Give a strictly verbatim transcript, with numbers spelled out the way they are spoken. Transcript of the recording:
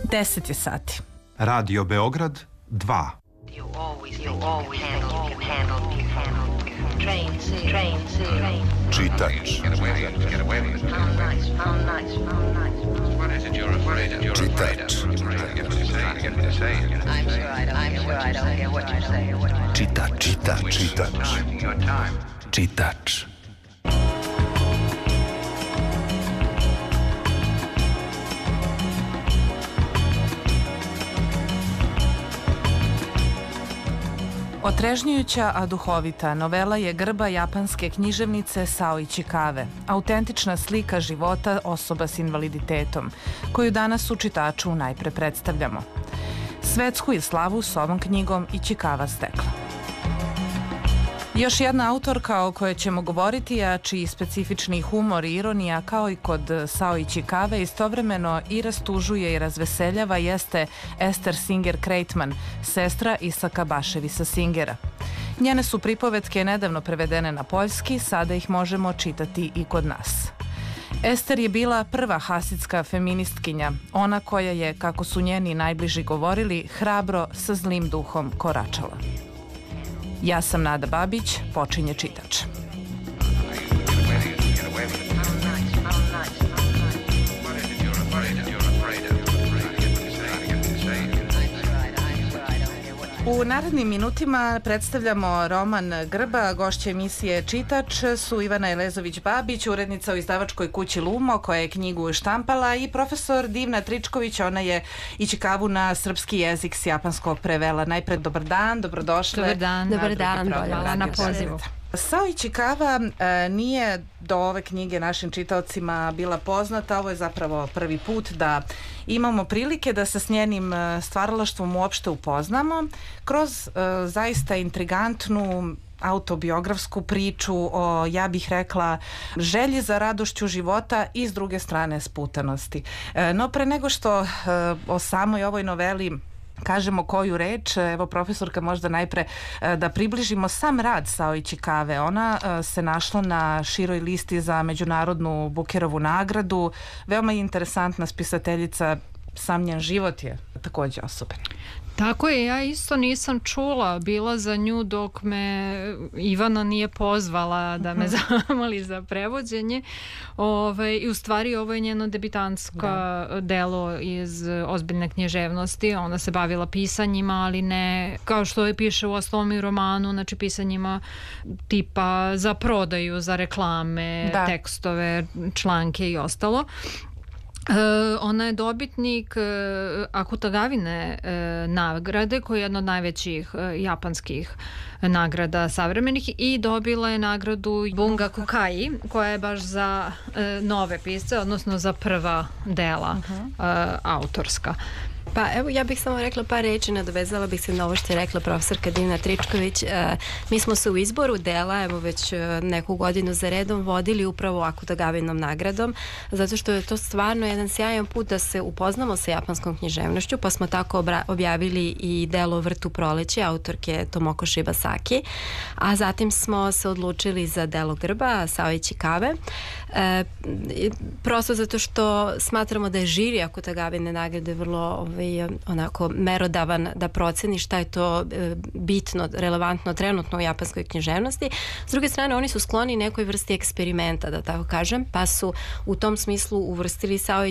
deset je sati. Radio Beograd dva. You always, you always handle, you handle, you handle. Train, train, train. Čitač. How nice, how nice, how nice. What is it you're afraid of? I'm Čitač. sure I don't, I'm sure I don't hear what you say. Čitač. Čitač. Čitač. Your time. Čitač. Otrežnjujuća, a duhovita novela je grba japanske književnice Sao Ichikawe, autentična slika života osoba s invaliditetom, koju danas u čitaču najpre predstavljamo. Svetsku je slavu s ovom knjigom Ichikawa stekla. Još jedna autorka o kojoj ćemo govoriti, a čiji specifični humor i ironija, kao i kod Sao Ichikawe, istovremeno i rastužuje i razveseljava, jeste Ester Singer-Kreitman, sestra Isaka Baševisa Singera. Njene su pripovetke nedavno prevedene na poljski, sada ih možemo čitati i kod nas. Ester je bila prva hasidska feministkinja, ona koja je, kako su njeni najbliži govorili, hrabro sa zlim duhom koračala. Ja sam Nada Babić, počinje čitač. U narednim minutima predstavljamo roman Grba. Gošće emisije Čitač su Ivana Elezović-Babić, urednica u izdavačkoj kući Lumo, koja je knjigu štampala, i profesor Divna Tričković, ona je Ichikawu na srpski jezik s japanskog prevela. Najpred dobar dan, dobrodošle. Dobar dan. Na dobar dan, hvala na pozivu. Sao Ichikawa e, nije do ove knjige našim čitaocima bila poznata. Ovo je zapravo prvi put da imamo prilike da se s njenim stvaralaštvom uopšte upoznamo kroz e, zaista intrigantnu autobiografsku priču o, ja bih rekla, želji za radošću života i s druge strane sputanosti. E, no pre nego što e, o samoj ovoj noveli kažemo koju reč, evo profesorka možda najpre da približimo sam rad Sao Ichikawe. Ona se našla na široj listi za međunarodnu Bukerovu nagradu. Veoma je interesantna spisateljica, sam njen život je takođe osoben. Tako je, ja isto nisam čula bila za nju dok me Ivana nije pozvala da me zamoli za prevođenje. Ove, I u stvari ovo je njeno debitansko da. delo iz ozbiljne književnosti. Ona se bavila pisanjima, ali ne kao što je piše u osnovnom romanu, znači pisanjima tipa za prodaju, za reklame, da. tekstove, članke i ostalo. Uh, ona je dobitnik uh, Akutagavine uh, nagrade, koja je jedna od najvećih uh, japanskih nagrada savremenih, i dobila je nagradu Bungakukai, koja je baš za uh, nove pisce, odnosno za prva dela uh-huh. uh, autorska. Pa evo, ja bih samo rekla par reči, nadovezala bih se na ovo što je rekla profesorka Divna Tričković. E, mi smo se u izboru dela, evo već neku godinu za redom, vodili upravo Akutagavinom nagradom, zato što je to stvarno jedan sjajan put da se upoznamo sa japanskom književnošću, pa smo tako obra- objavili i delo Vrtu proleće autorke Tomoko Shibasaki, a zatim smo se odlučili za delo Grba Sao Ichikawe, e, prosto zato što smatramo da je žiri Akutagavine nagrade vrlo onako merodavan da proceni šta je to bitno, relevantno trenutno u japanskoj književnosti. S druge strane, oni su skloni nekoj vrsti eksperimenta, da tako kažem, pa su u tom smislu uvrstili Sao